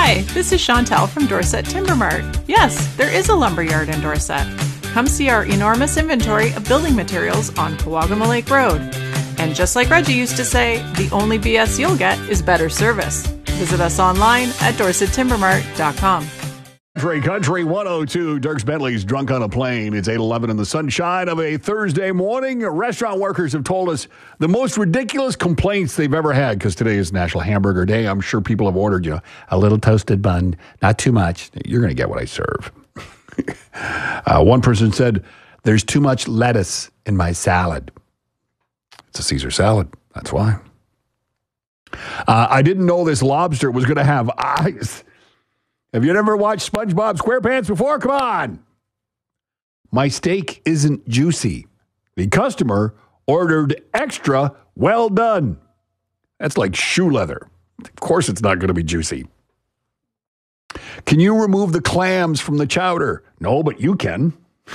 Hi, this is Chantel from Dorset Timber Mart. Yes, there is a lumberyard in Dorset. Come see our enormous inventory of building materials on Kawagama Lake Road. And just like Reggie used to say, the only BS you'll get is better service. Visit us online at dorsettimbermart.com. Country 102, Dierks Bentley's Drunk on a Plane. It's 8:11 in the sunshine of a Thursday morning. Restaurant workers have told us the most ridiculous complaints they've ever had, because today is National Hamburger Day. I'm sure people have ordered, a little toasted bun, not too much. You're going to get what I serve. One person said, there's too much lettuce in my salad. It's a Caesar salad. That's why. I didn't know this lobster was going to have eyes. Have you ever watched SpongeBob SquarePants before? Come on. My steak isn't juicy. The customer ordered extra well done. That's like shoe leather. Of course it's not going to be juicy. Can you remove the clams from the chowder? No, but you can.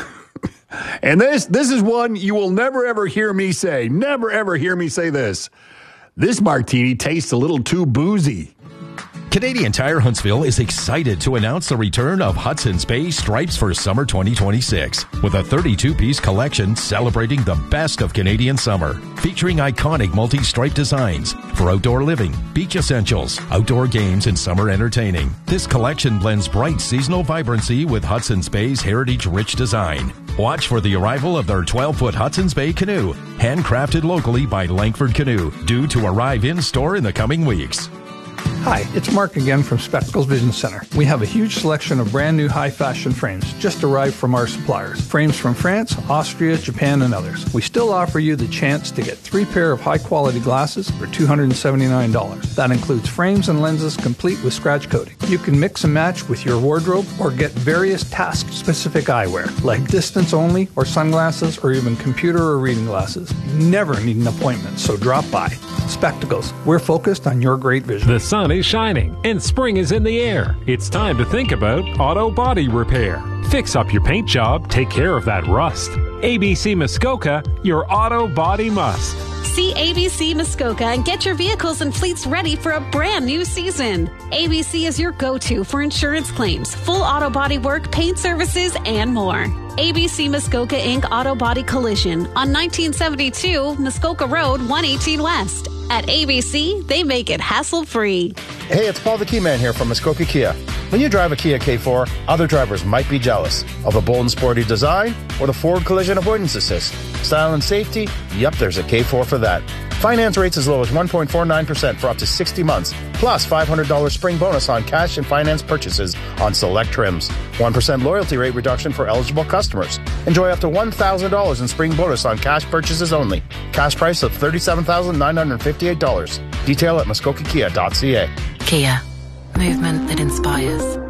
And this is one you will never, ever hear me say. Never, ever hear me say this. This martini tastes a little too boozy. Canadian Tire Huntsville is excited to announce the return of Hudson's Bay Stripes for summer 2026 with a 32-piece collection celebrating the best of Canadian summer, featuring iconic multi-stripe designs for outdoor living, beach essentials, outdoor games, and summer entertaining. This collection blends bright seasonal vibrancy with Hudson's Bay's heritage-rich design. Watch for the arrival of their 12-foot Hudson's Bay canoe, handcrafted locally by Langford Canoe, due to arrive in-store in the coming weeks. Hi, it's Mark again from Spectacles Vision Center. We have a huge selection of brand new high fashion frames just arrived from our suppliers. Frames from France, Austria, Japan, and others. We still offer you the chance to get 3 pair of high quality glasses for $279. That includes frames and lenses complete with scratch coating. You can mix and match with your wardrobe or get various task specific eyewear like distance only or sunglasses or even computer or reading glasses. You never need an appointment, so drop by. Spectacles, we're focused on your great vision. The sun is shining and spring is in the air. It's time to think about auto body repair. Fix up your paint job, take care of that rust. ABC Muskoka, your auto body must. See ABC Muskoka and get your vehicles and fleets ready for a brand new season. ABC is your go-to for insurance claims, full auto body work, paint services, and more. ABC Muskoka Inc. Auto Body Collision on 1972 Muskoka Road, 118 West. At ABC, they make it hassle-free. Hey, it's Paul the Key Man here from Muskoka Kia. When you drive a Kia K4, other drivers might be jealous of a bold and sporty design or the forward collision avoidance assist. Style and safety? Yep, there's a K4 for that. Finance rates as low as 1.49% for up to 60 months, plus $500 spring bonus on cash and finance purchases on select trims. 1% loyalty rate reduction for eligible customers. Enjoy up to $1,000 in spring bonus on cash purchases only. Cash price of $37,958. Detail at muskokakia.ca. Kia. Movement that inspires.